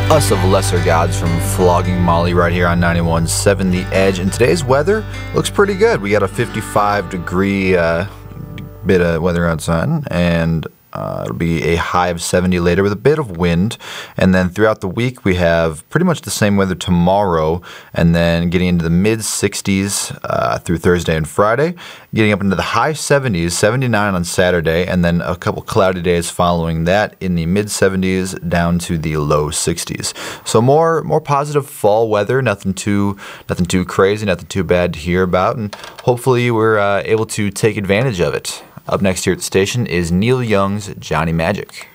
Us of Lesser Gods from Flogging Molly right here on 91.7 The Edge. And today's weather looks pretty good. We got a 55-degree bit of weather outside, and it'll be a high of 70 later with a bit of wind. And then throughout the week, we have pretty much the same weather tomorrow, and then getting into the mid-60s through Thursday and Friday, getting up into the high 70s, 79 on Saturday, and then a couple cloudy days following that in the mid-70s down to the low 60s. So more positive fall weather, nothing too crazy, nothing too bad to hear about, and hopefully we're able to take advantage of it. Up next here at the station is Neil Young's Johnny Magic.